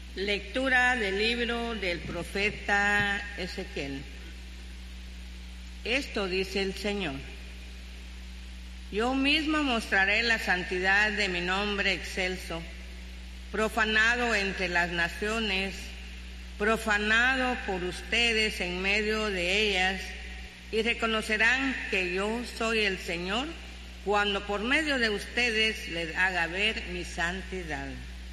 Lectura del libro del profeta Ezequiel. Esto dice el Señor: yo mismo mostraré la santidad de mi nombre excelso, profanado entre las naciones, profanado por ustedes en medio de ellas, y reconocerán que yo soy el Señor cuando por medio de ustedes les haga ver mi santidad.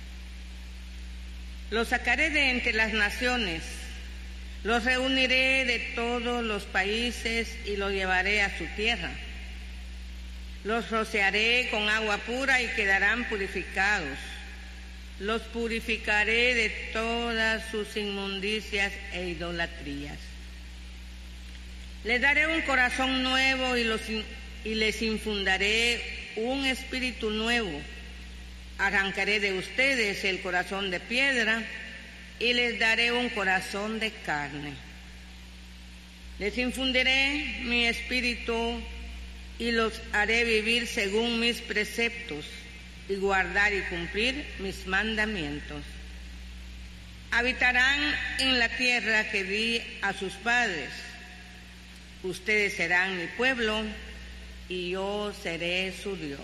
Los sacaré de entre las naciones, los reuniré de todos los países y los llevaré a su tierra. Los rociaré con agua pura y quedarán purificados. Los purificaré de todas sus inmundicias e idolatrías. Les daré un corazón nuevo y les infundaré un espíritu nuevo. Arrancaré de ustedes el corazón de piedra y les daré un corazón de carne. Les infundiré mi espíritu y los haré vivir según mis preceptos y guardar y cumplir mis mandamientos. Habitarán en la tierra que di a sus padres. Ustedes serán mi pueblo y yo seré su Dios.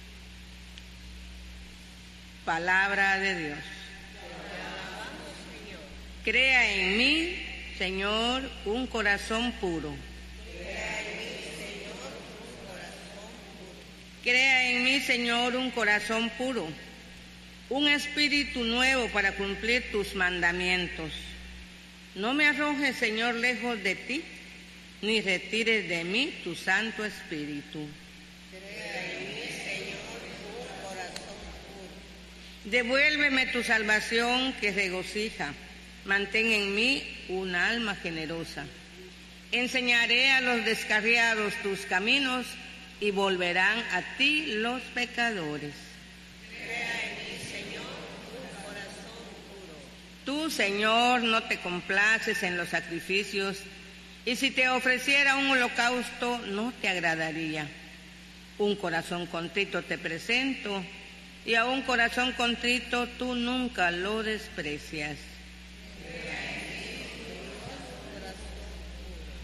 Palabra de Dios. Crea en mí, Señor, un corazón puro. Crea en mí, Señor, un corazón puro, un espíritu nuevo para cumplir tus mandamientos. No me arrojes, Señor, lejos de ti, ni retires de mí tu Santo Espíritu. Devuélveme tu salvación que regocija. Mantén en mí un alma generosa. Enseñaré a los descarriados tus caminos y volverán a ti los pecadores. Crea en mí, Señor, un corazón puro. Tú, Señor, no te complaces en los sacrificios, y si te ofreciera un holocausto no te agradaría. Un corazón contrito te presento, y a un corazón contrito tú nunca lo desprecias.